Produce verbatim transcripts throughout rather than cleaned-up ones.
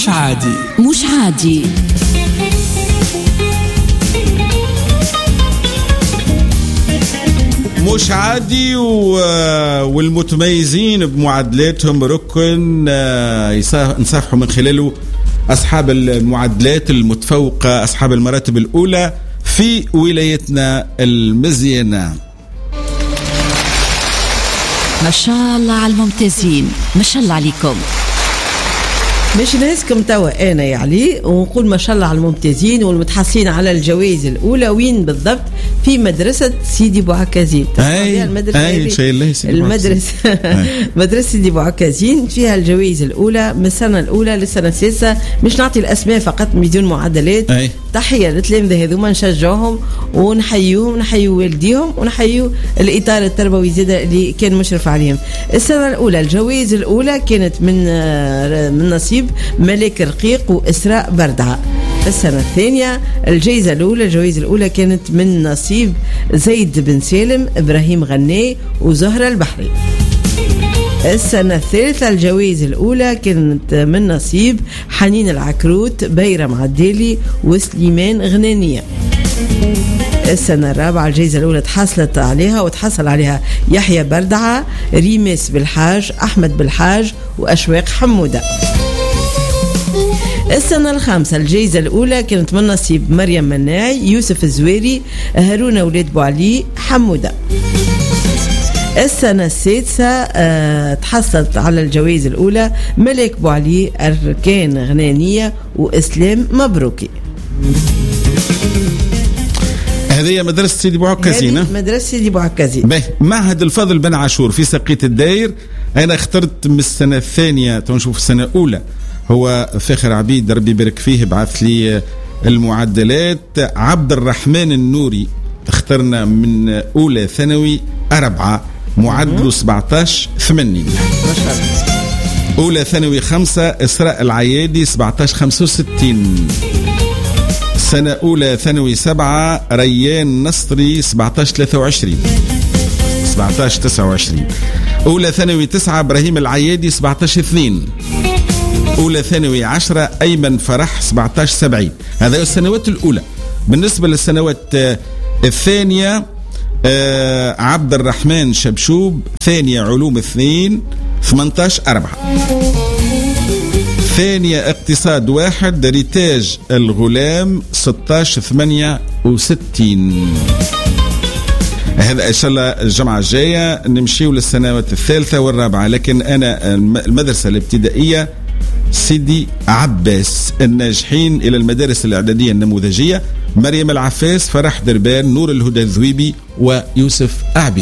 مش عادي مش عادي. مش عادي والمتميزين بمعادلاتهم ركن نصافحوا من خلاله أصحاب المعادلات المتفوقة، أصحاب المراتب الأولى في ولايتنا المزيانة. ما شاء الله على الممتازين، ما شاء الله عليكم. مش نهزكم توا أنا يعني ونقول ما شاء الله على الممتازين والمتحصلين على الجوائز الأولى. وين بالضبط؟ في مدرسة سيدي بوعكازين. أي أي شيء الله المدرسة مدرسة سيدي بوعكازين فيها الجوائز الأولى من السنة الأولى للسنة السادسة. مش نعطي الأسماء فقط بدون معادلات. أي. تحية للتلامذة هذوما، نشجعهم ونحيوهم، نحيو والديهم ونحيو الإطار التربوي زيادة اللي كان مشرف عليهم. السنة الأولى الجوائز الأولى كانت من من نصيب ملك رقيق وإسراء بردعة. السنة الثانية الجائزة الأولى الجوائز الأولى كانت من نصيب زيد بن سالم، إبراهيم غني وزهرة البحري. السنة الثالثة الجوائز الأولى كانت من نصيب حنين العكروت، بيرم عدالي وسليمان غنانية. السنة الرابعة الجائزة الأولى تحصلت عليها وتحصل عليها يحيى بردعة، ريميس بالحاج، أحمد بالحاج وأشواق حمودة. السنة الخامسة الجائزة الأولى كانت من نصيب مريم مناعي، يوسف الزويري، هارون أولاد بوعلي، حمودة. السنة السادسة أه تحصلت على الجوائز الأولى ملك بوعلي، أركان غنانية وإسلام مبروكي. هذه مدرسة سيدي بوعكازين. مدرسة سيدي بوعكازين. به معهد الفضل بن عاشور في سقية الداير. أنا اخترت من السنة الثانية تنشوف السنة الأولى هو فاخر عبيد ربي يبارك فيه بعث لي المعدلات. عبد الرحمن النوري اخترنا من أولى ثانوي أربعة، معدله سبعتاش ثمانين. ما شاء الله. أولى ثانوي خمسة إسراء العيادي سبعتاش خمسة وستين. سنة أولى ثانوي سبعة ريان نصري سبعتاش ثلاثة وعشرين سبعتاش تسعة وعشرين. أولى ثانوي تسعة إبراهيم العيادي سبعتاش اثنين. أولى ثانوي عشرة أيمن فرح سبعتاش سبعين. هذا السنوات الأولى. بالنسبة للسنوات الثانية آه عبد الرحمن شبشوب ثانية علوم اثنين ثمانتاش أربعة. ثانية اقتصاد واحد ريتاج الغلام ستاش ثمانية وستين. هذا إن شاء الله الجمعة الجاية نمشيو للسنوات الثالثة والرابعة. لكن أنا المدرسة الابتدائية سيدي عباس، الناجحين إلى المدارس الإعدادية النموذجية مريم العفاس، فرح دربان، نور الهدى الذويبي ويوسف عبيد.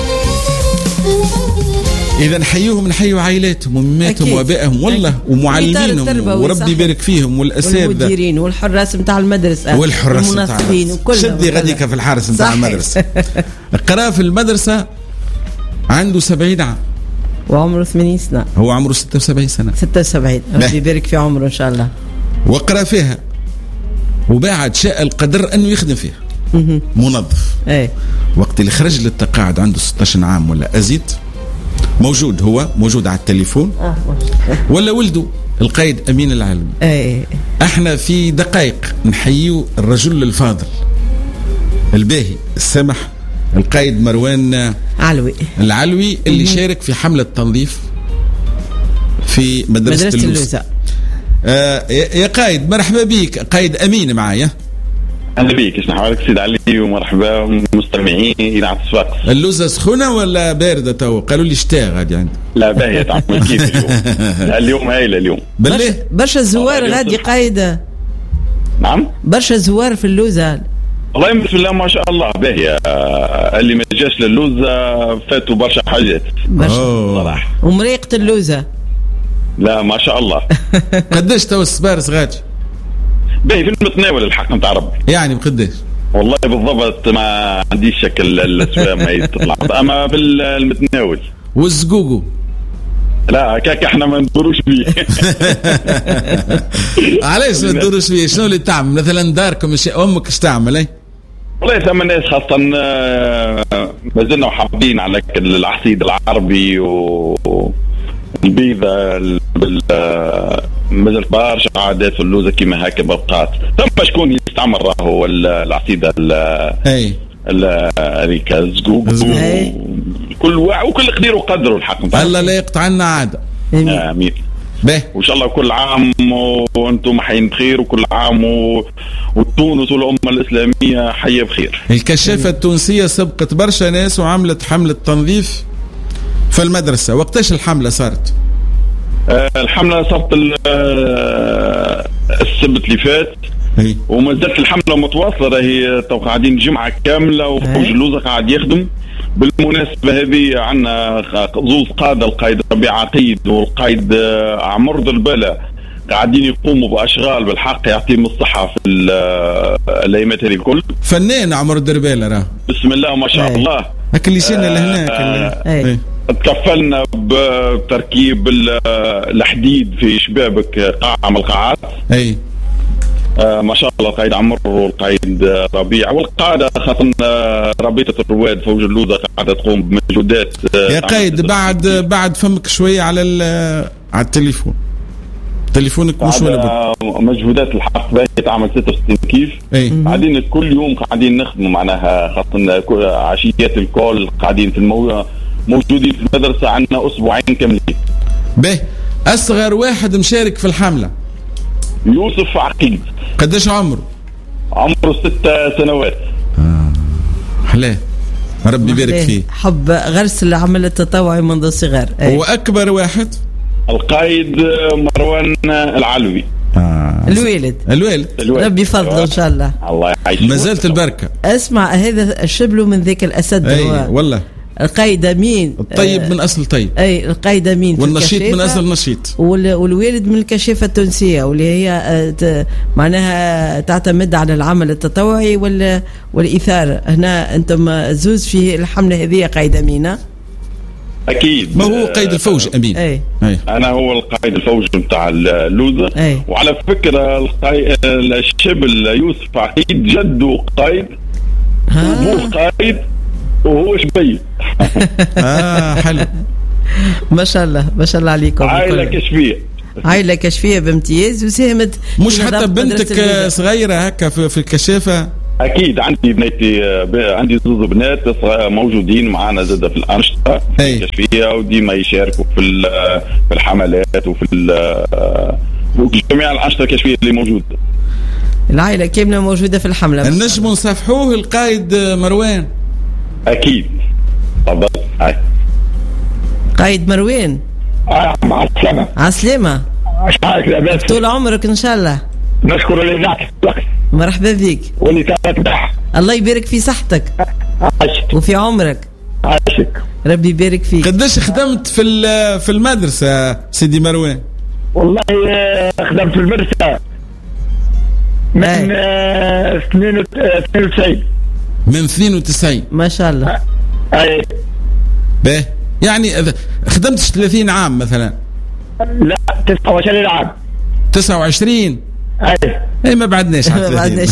إذا نحيوهم نحيوا عائلاتهم ومماتهم وابائهم والله ومعلمينهم وربي يبارك فيهم والأساتذة والمديرين والحراس متاع المدرسة والحراس والمنظمين وكل شدي غديك في الحارس متاع المدرسة. قرأ في المدرسة عنده سبعين عام وعمره ثمانين سنة. هو عمره ستة وسبعين سنة. ستة وسبعين ربي يبارك في عمره إن شاء الله. وقرأ فيها وبعد شاء القدر أنه يخدم فيها منظف. أي. وقت اللي خرج للتقاعد عنده ستة عشر عام ولا أزيد موجود، هو موجود على التليفون آه. ولا ولده القائد أمين العلم. أي. احنا في دقائق نحييه الرجل الفاضل الباهي السمح القائد مروان علوي العلوي اللي شارك في حملة تنظيف في مدرسة, مدرسة اللوزة. آه يا قائد مرحبا بيك. قائد أمين معايا. أهلا بيك. إيش نحوالك سيد علي ومرحبا مستمعين إلى الصفاقس. اللوزة سخونة ولا باردة تو؟ قالوا لي شتاء غادي عندي. لا باهية تعمل كيف اليوم. اليوم هايلة اليوم. بالله برشا زوار غادي قايدة. نعم. برشا زوار في اللوزة. والله بسم الله ما شاء الله باهية. اللي ما جاش للوزة فاتوا برشا حاجات. برشا صراحة. ومريقة اللوزة. لا ما شاء الله. قديش تو السبارس غادي؟ باهي في المتناول الحق نتاع ربي. يعني بقديش؟ والله بالضبط ما عنديش شكل الاسماء ما تطلع اما بالمتناول. والزقوقو؟ لا كاك احنا ما ندوروش فيه. علاش ما ندوروش فيه؟ شنو اللي تعمل مثلا داركم امك ايش تعمل؟ اي والله ثم الناس خاصة ما زلنا حابين على العصيد العربي والبيضة مازال برشا عادات في اللوزه كيما هكا بقات. ثم شكون يستعمل راهو العصيده اي هذيك الزقوق كل واحد وكل قدير وقدره الحق. الله لا يقطع عنا عاده. امين. باهي وان شاء الله كل عام وانتم حيين بخير، وكل عام و... وتونس والامه الاسلاميه حيه بخير. الكشافه التونسيه سبقت برشا ناس وعملت حمله تنظيف في المدرسه. وقتاش الحمله صارت؟ آه الحمله صارت آه السبت اللي فات، وما زالت الحمله متواصله. هي تو قاعدين جمعه كامله وفوج اللوزه قاعد يخدم. بالمناسبة هذه عندنا زوز قادة، القايد ربيع عقيد والقايد عمر دربلة، قاعدين يقوموا بأشغال بالحق يعطيهم الصحة في الأيامات هذه الكل. فنان عمر دربلة راه بسم الله ما شاء الله. هاك اللي جينا لهناك آه تكفلنا بتركيب الحديد في شبابك قاعة من القاعات. اي آه ما شاء الله القايد عمر والقايد ربيع والقادة خاطرنا رابطة الرواد فوج اللوزة قاعدة تقوم بمجهودات. آه يا قايد بعد بعد فمك شوية على على التليفون، تليفونك مش ولا مجهودات الحق باهي تعمل ستة وستين كيف. قاعدين كل يوم قاعدين نخدموا معناها خاطرنا عشيات الكل قاعدين في المو... موجودين في المدرسة عندنا أسبوعين كاملين. به أصغر واحد مشارك في الحملة يوسف عقيد. قداش عمره؟ عمره ست سنوات. آه. حلاه ربي يبارك فيه. حب غرس العمل التطوعي منذ الصغر. هو أكبر واحد القايد مروان العلوي. آه. الوالد الوالد ربي يفضله إن شاء الله. الله يعيش. ما زالت البركة. اسمع هذا الشبل من ذاك الأسد. أي والله. القايد أمين الطيب آه من أصل طيب. أي القايد أمين والنشيط من أصل نشيط. والوالد من الكشافة التونسية واللي هي معناها تعتمد على العمل التطوعي وال والإثارة. هنا أنتم زوز في الحملة هذه قايد أمينة. أكيد. ما هو قايد الفوج أمين. أي. أي. أنا هو القايد الفوج بتاع اللوزة. أي. وعلى فكرة القايد الشبل يوسف عقيد جده قايد وأبوه قايد وهو شبي. اه حلو. ما شاء الله ما شاء الله عليكم. عائلة كشفية. عائلة كشفية بامتياز وساهمت. مش حتى بنتك صغيرة هكا في الكشافة؟ أكيد عندي بنيتي عندي زوز بنات موجودين معنا زادة في الأنشطة الكشفية وديما يشاركوا في في الحملات وفي جميع الأنشطة الكشفية اللي موجودة. العائلة كاملة موجودة في الحملة. النجم نصافحوه القائد مروان. أكيد. تفضل. هاي. قايد مروان. آه مع السلامة. عسلامة. أشحالك لاباس. طول عمرك إن شاء الله. نشكر اللي نعطيك. مرحبا بك. واللي تفتح. الله يبارك في صحتك. عاشك. وفي عمرك. عاشك. ربي يبارك فيك. قداش خدمت في في المدرسة سيدي مروان؟ والله خدمت في المدرسة من اثنين وتسعين. من اثنين وتسعين. ما شاء الله. اي باهي يعني خدمتش ثلاثين عام مثلا؟ لا تسعة وعشرين عام. تسعة وعشرين. اي اي ما بعدناش ما بعدناش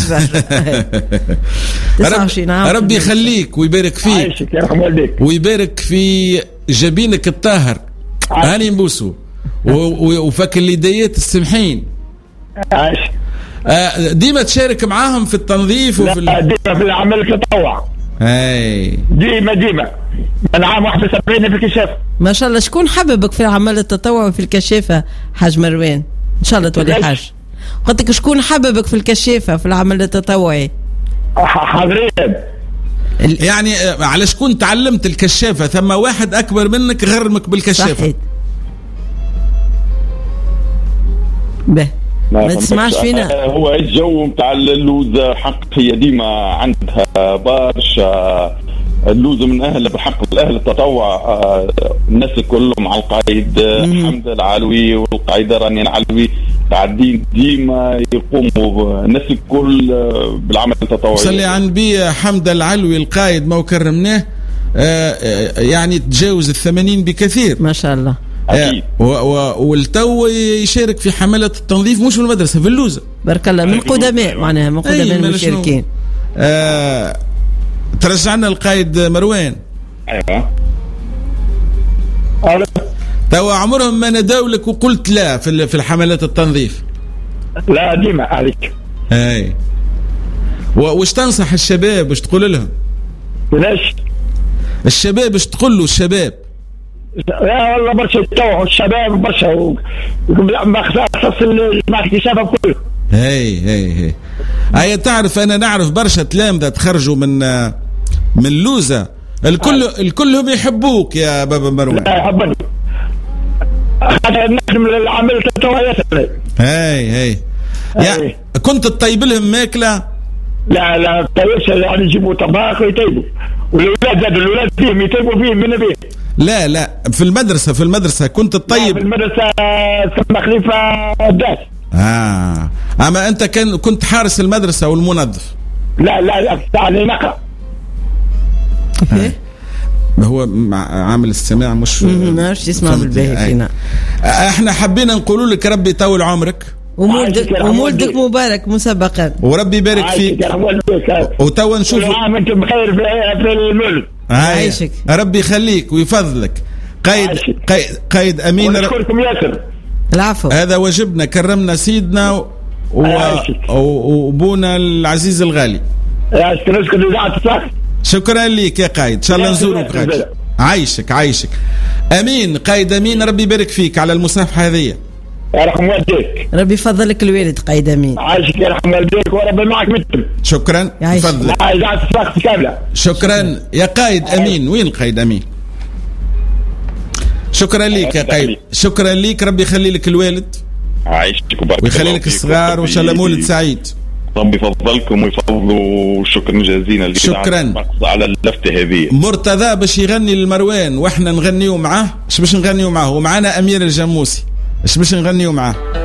تسعة وعشرين عام. ربي يخليك ويبارك فيك. عايشك يرحم والديك. ويبارك في جبينك الطاهر. هاني نبوسو وفك اليديات السمحين. عايشك. ديما تشارك معاهم في التنظيف وفي لا ديما في العمل التطوع. اي ديما ديما من عام واحد وسبعين في الكشافة. ما شاء الله. شكون حببك في العمل التطوعي في الكشافة حاج مروان؟ ان شاء الله تولي حاج. قلت لك شكون حببك في الكشافة في العمل التطوعي؟ حاضرين. يعني على شكون تعلمت الكشافة؟ ثم واحد اكبر منك غرمك بالكشافة. صحيح. به ما تسمعش فينا. هو الجو متاع اللوزة حق هي ديما عندها برشا. اللوزة من اهل بالحق الاهل التطوع الناس كلهم مع القايد حمد العلوي والقايدة رانيا العلوي قاعدين ديما يقوموا الناس الكل بالعمل التطوعي. صلي عن بي حمد العلوي القايد ما وكرمناه يعني تجاوز الثمانين بكثير ما شاء الله. أكيد. والتو يشارك في حملة التنظيف مش في المدرسة في اللوزة. بارك الله. من قدماء معناها من قدماء المشاركين. آه ترجعنا القائد مروان. ايوه. توا عمرهم ما نداولك وقلت لا في في الحملات التنظيف؟ لا ديما عليك. اي وش تنصح الشباب وش تقول لهم؟ ليش؟ الشباب وش تقول له الشباب؟ لا والله برشا يتوحوا الشباب برشا ما خصاص مع اكتشافهم كله. هي هي هي هي تعرف انا نعرف برشا تلامذة تخرجوا من من لوزة الكل آه. الكلهم يحبوك يا بابا مروان. لا يحبني هذا نخدم العمل توا ياسر. هي هي يا كنت تطيب لهم ماكلة؟ لا لا طيبش يعني يجيبوا طباخ ويطيبوا والولاد زاد الولاد فيهم يطيبوا فيهم من بيه. لا لا في المدرسة في المدرسة كنت تطيب؟ في المدرسة ثم خليفة الداس. اه اما انت كان كنت حارس المدرسة والمنظف؟ لا لا يعني نقرأ. هو عامل السماع مش ما نعرفش يسمع بالباهي فينا. احنا حبينا نقول لك ربي يطول عمرك ومولدك ومولدك مبارك مسبقا وربي يبارك فيك وتوا نشوف عام انتم بخير في المولد. عايشك ربي يخليك ويفضلك. قايد قايد, قايد امين ونشكركم ياسر. العفو هذا واجبنا كرمنا سيدنا و... وابونا العزيز الغالي. شكرا لك يا قايد ان شاء الله نزورك غادي. عايشك عايشك امين قايد امين ربي يبارك فيك على المصافحه هذه. يرحم والديك ربي يفضلك الوالد قايد امين. عايشك يرحم والديك وربي معك مثل. شكرا يفضلك كامله. شكرا يا قايد امين. وين قايد امين؟ شكرا لك يا قايد. شكرا لك ربي يخلي لك الوالد عايشك وبارك ويخلي لك الصغار وان شاء الله مولد سعيد. ربي يفضلكم ويفضلوا. شكرا جزيلا شكرا على اللفته هذه. مرتضى باش يغني للمروان واحنا نغنيو معاه. اش باش نغنيو معاه ومعنا امير الجموسي. اش باش نغنيو معاه؟